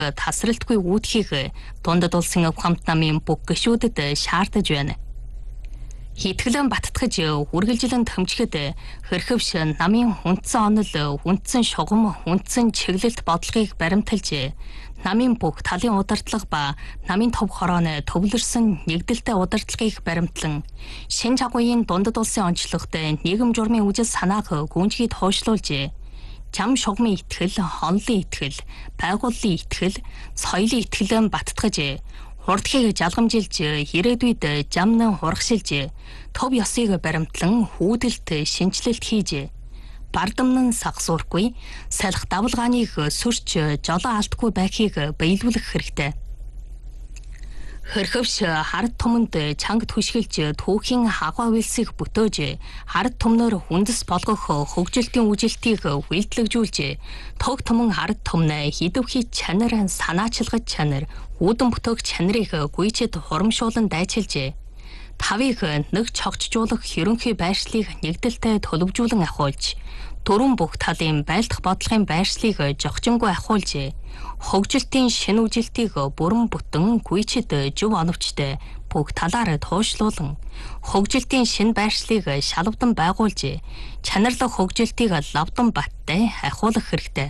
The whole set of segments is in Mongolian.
тасралтгүй үүдхийг дундад улсын ухамт намын бүх гишүүдэд шаардаж байна. Хитгэлэн баттгаж үргэлжилэн төмчгөд хөрхөвш намын хүндсэн онол, хүндсэн шугам, хүндсэн чиглэлт бодлогыг баримталж намын бүх талын удирдлага ба намын төв хорооны төвлөрсөн нэгдэлтэй удирдлагыг баримтлан шин чагуугийн дундад улсын онцлогт нийгэм журмын үжил санааг гүнжгийд хойшлуулж чам шугамын итгэл, онлын итгэл, байгууллын итгэл, соёлын итгэлэн баттгаж хурдхийг жалгамжилж ирээдүйд жамнан хургашилж төв ёсыг баримтлан хүүдэлт шинжилэлт хийж бардамнан сагсуургүй салхи давлгааныг сөрч жолоо алдахгүй байхыг биелүүлэх хэрэгтэй. Хөрхөвш хард түмэнд чанга түшгэлж түүхийн хагва үйлсийг бүтөөж хард түмнөр хүндэс болгох хөгжилтийн үжилтийг үйлдэлжүүлж төг түмэн хард түмнэ хидвхий чанар санаачилгаж чанар үүдэн бүтөөх чанарыг гүйчэд хурамшуулан дайчилж тавыг нэг чогчжуулах ерөнхий байршлыг нэгдэлтэй төлөвжүүлэн ахиулж дөрвөн бүх талын байлдах бодлогын байршлыг жогчингүй ахиулж хөгжилтийн шинэ үжилтийг бүрэн бүтэн гүйчэд зөв оновчтой бүх талаар туушлуулан хөгжилтийн шинэ байршлыг шалавдан байгуулж чанарлах хөгжилтийг лавдан баттай ахиулах хэрэгтэй.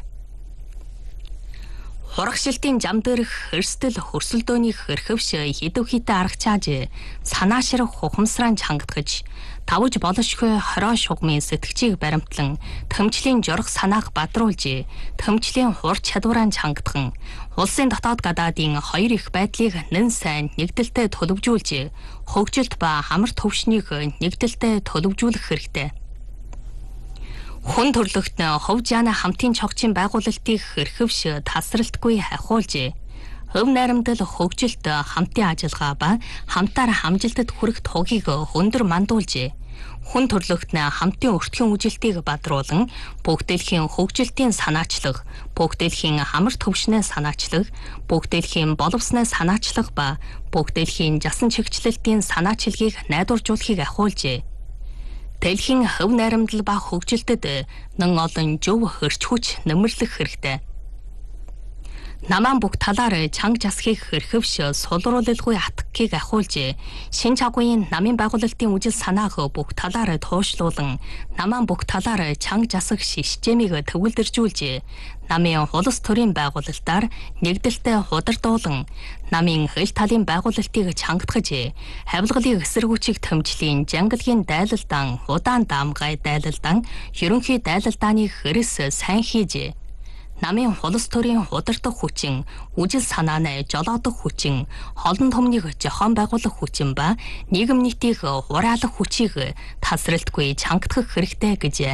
Хурагшилтын зам дээрх хөрсдөл хөрсөлдөөний хөрхөвш хидвхийтэй аргачааж санаашрах ухамсараа чангадгаж тавж болошгүй хороо шугамын сэтгчийг баримтлан төмчлийн жорох санаах бадруулж төмчлийн хур чадвараа чангадхан улсын дотоод гадаадын хоёр их байдлыг нэн сайн нэгдэлтэй төлөвжүүлж хөгжилт ба хамар төвшнийг нэгдэлтэй төлөвжүүлэх хэрэгтэй. Хүн төрлөخت хов жаана хамтын чогчийн байгуулалтыг хөрхөвш тасралтгүй ахиулж хөв найрамдал хөгжилт хамтын ажиллагаа ба хамтаар хамжилтад хүрэх тугийг өндөр мандуулж хүн төрлөخت хамтын өртгийн үжилтийг бадруулан бүх дэлхийн хөгжилтийн санаачлах, бүх дэлхийн хамар төвшнээ санаачлах, бүх дэлхийн боловсноо санаачлах ба бүх дэлхийн жасан чигчлэлтийн санаачилгийг найдваржуулахыг ахиулж дэлхийн хөв найрамдал ба хөгжилтэд нэн олон зөв хөрч хүч нэмэрлэх хэрэгтэй. Намаан бүх талаар чанга жасхийг хөрхөвш сулруулалгүй атгыг ахиулж шин чагуугийн намын байгуулалтын үжил санааг бүх талаар туушлуулан намаан бүх талаар чанга жасах системийг төвлөржүүлж намын улс төрийн байгуулалтаар нэгдэлтэй худалдуулан намын хөл талын байгуулалтыг чангадгаж хавилгалын эсэргүүчийг төмжлийн жангалгийн дайлалдаан удаан даамгай дайлалдаан ерөнхий дайлалдааны хэрэгс сайн хийж намын улс төрийн удирдах хүчин, үжил санааны жолоодох хүчин, холон томныг зохион байгуулах хүчин ба нийгэм нийтийг хураалах хүчийг тасралтгүй чангадгах хэрэгтэй гэжээ.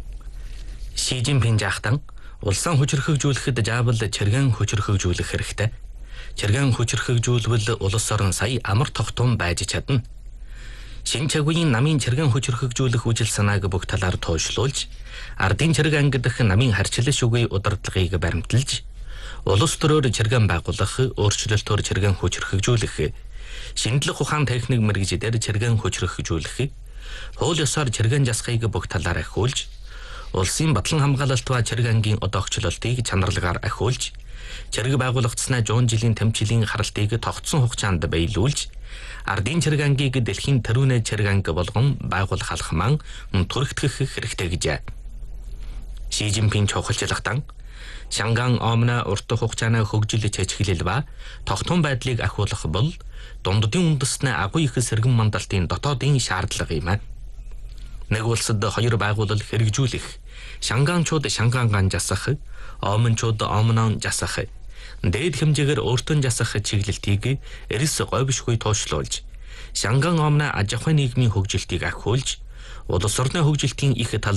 Ши Жинпин жаахтан улсын хүчрхэгжүүлэхэд заавал чиргэн хүчрхэгжүүлэх хэрэгтэй. Чиргэн хүчрхэгжүүлбэл улс орон сая амар тогтун байж чадна. Шин чагуугийн намын чиргэн хүчрхэгжүүлэх үжил санааг бүх талаар тоошлуулж, ардын чирэг ангидах намын харьцал шүгэй удирдлагыг баримталж, улс төрөөр чиргэн байгуулах, өөрчлөлтөөр чиргэн хүчрхэгжүүлэх, шинжлэх ухаан техник мэргэжлээр чиргэн хүчрхэгжүүлэх, хууль ёсоор чиргэн жасахыг бүх талаар ахиулж, улсын батлан хамгаалалт ба чирэг ангийн одоогчлолтыг чанарлагаар ахиулж, чирэг байгуулагдсанаа 100 жилийн тэмцлийн харалтыг тогтсон хугацаанд биелүүлж, ардын чирэг ангийг дэлхийн тэрүүнэ чирэг анги болгон байгуулах алхман түрэгдэх хэрэгтэй гэжээ. Ши Жинпин чухалчлагтан Шанган омна урт хугацааны хөгжил чэжгэлэл ба тогтун байдлыг ахиулах бол дунддын үндэснээ агуу их сэргэн мандалтын дотоодын шаардлага юм. Нэг улсад хоёр байгууллал хэрэгжүүлэх, шанганчууд шангангаан жасах, омончууд омнон жасах, дээд хэмжээгээр өөртөө жасах чиглэлтийг эрс говьшгүй тоошлуулж, шанган омна аж ахуйн нийгмийн хөгжилтийг ахиулж, улс орны хөгжилтийн их тал